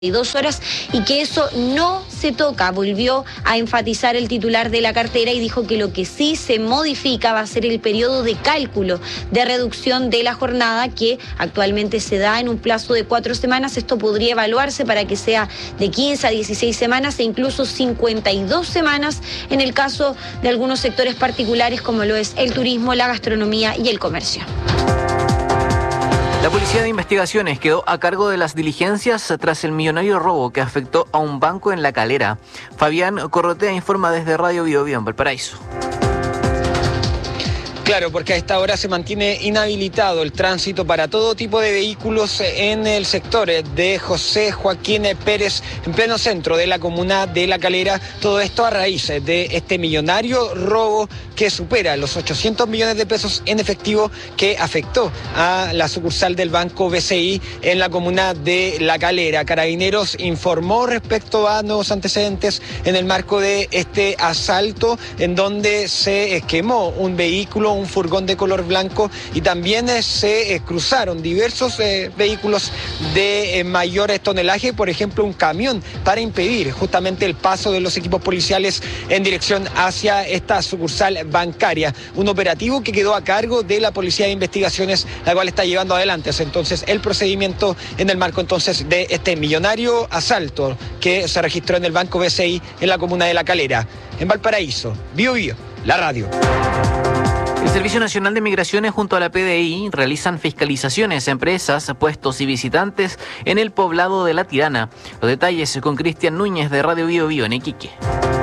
2 horas y que eso no se toca. Volvió a enfatizar el titular de la cartera y dijo que lo que sí se modifica va a ser el periodo de cálculo de reducción de la jornada, que actualmente se da en un plazo de 4 semanas. Esto podría evaluarse para que sea de 15 a 16 semanas e incluso 52 semanas en el caso de algunos sectores particulares como lo es el turismo, la gastronomía y el comercio. La Policía de Investigaciones quedó a cargo de las diligencias tras el millonario robo que afectó a un banco en La Calera. Fabián Corrotea informa desde Radio Bio Bio en Valparaíso. Claro, porque a esta hora se mantiene inhabilitado el tránsito para todo tipo de vehículos en el sector de José Joaquín Pérez, en pleno centro de la comuna de La Calera. Todo esto a raíz de este millonario robo que supera los 800 millones de pesos en efectivo que afectó a la sucursal del Banco BCI en la comuna de La Calera. Carabineros informó respecto a nuevos antecedentes en el marco de este asalto, en donde se quemó un vehículo, un furgón de color blanco, y también se cruzaron diversos vehículos de mayor tonelaje, por ejemplo un camión, para impedir justamente el paso de los equipos policiales en dirección hacia esta sucursal bancaria. Un operativo que quedó a cargo de la Policía de Investigaciones, la cual está llevando adelante entonces el procedimiento en el marco entonces de este millonario asalto que se registró en el Banco BCI en la comuna de La Calera. En Valparaíso, Bio Bio, la radio. El Servicio Nacional de Migraciones junto a la PDI realizan fiscalizaciones a empresas, puestos y visitantes en el poblado de La Tirana. Los detalles con Cristian Núñez de Radio Bio Bio en Iquique.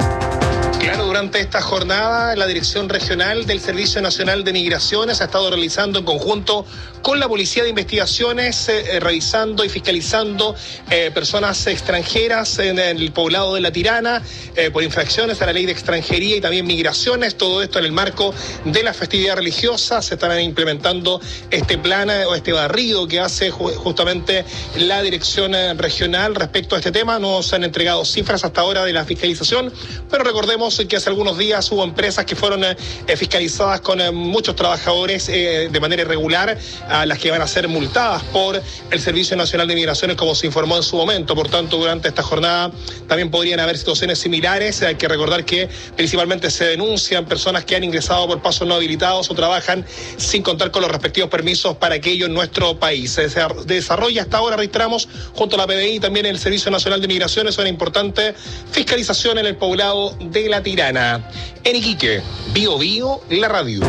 Durante esta jornada, la Dirección Regional del Servicio Nacional de Migraciones ha estado realizando en conjunto con la Policía de Investigaciones, revisando y fiscalizando personas extranjeras en el poblado de La Tirana por infracciones a la ley de extranjería y también migraciones. Todo esto en el marco de la festividad religiosa. Se estarán implementando este plan o este barrido que hace justamente la Dirección Regional respecto a este tema. No se han entregado cifras hasta ahora de la fiscalización, pero recordemos que hace algunos días hubo empresas que fueron fiscalizadas con muchos trabajadores de manera irregular, a las que van a ser multadas por el Servicio Nacional de Migraciones, como se informó en su momento. Por tanto, durante esta jornada también podrían haber situaciones similares. Hay que recordar que principalmente se denuncian personas que han ingresado por pasos no habilitados o trabajan sin contar con los respectivos permisos para aquello en nuestro país. Se desarrolla hasta ahora, registramos, junto a la PDI y también el Servicio Nacional de Migraciones, una importante fiscalización en el poblado de La Tirana. En Iquique, Bio Bio, la radio.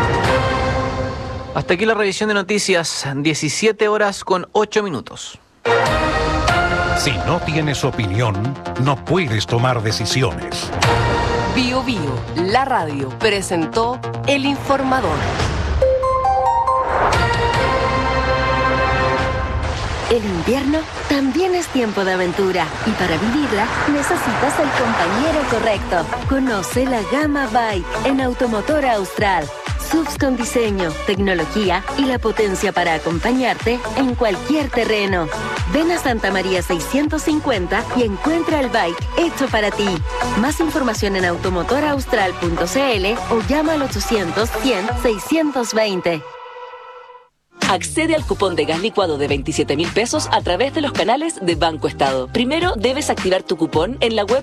Hasta aquí la revisión de noticias, 17 horas con 8 minutos. Si no tienes opinión, no puedes tomar decisiones. Bio Bio, la radio, presentó El Informador. El invierno también es tiempo de aventura y para vivirla necesitas el compañero correcto. Conoce la gama Bike en Automotor Austral. SUVs con diseño, tecnología y la potencia para acompañarte en cualquier terreno. Ven a Santa María 650 y encuentra el bike hecho para ti. Más información en automotoraustral.cl o llama al 800 100 620. Accede al cupón de gas licuado de 27.000 pesos a través de los canales de Banco Estado. Primero debes activar tu cupón en la web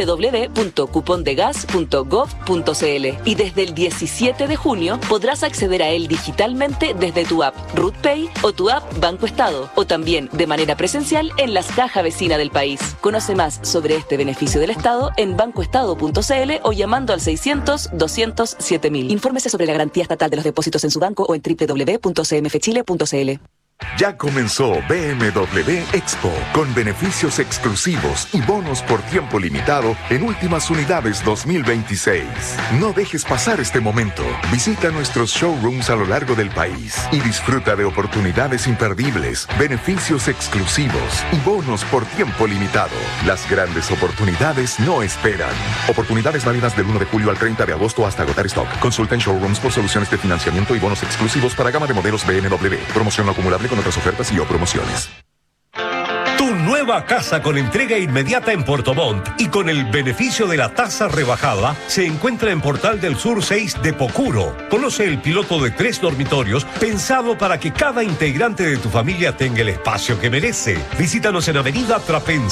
www.cupondegas.gov.cl y desde el 17 de junio podrás acceder a él digitalmente desde tu app RutPay o tu app Banco Estado, o también de manera presencial en las cajas vecinas del país. Conoce más sobre este beneficio del Estado en bancoestado.cl o llamando al 600-200-7000. Infórmese sobre la garantía estatal de los depósitos en su banco o en www.cmfchile.cl. Ya comenzó BMW Expo, con beneficios exclusivos y bonos por tiempo limitado en últimas unidades 2026. No dejes pasar este momento. Visita nuestros showrooms a lo largo del país y disfruta de oportunidades imperdibles, beneficios exclusivos y bonos por tiempo limitado. Las grandes oportunidades no esperan. Oportunidades válidas del 1 de julio al 30 de agosto hasta agotar stock. Consulta en showrooms por soluciones de financiamiento y bonos exclusivos para gama de modelos BMW. Promoción no acumulable con otras ofertas y o promociones. Tu nuevo nueva casa con entrega inmediata en Puerto Montt y con el beneficio de la tasa rebajada se encuentra en Portal del Sur 6 de Pocuro. Conoce el piloto de 3 dormitorios pensado para que cada integrante de tu familia tenga el espacio que merece. Visítanos en Avenida Trapense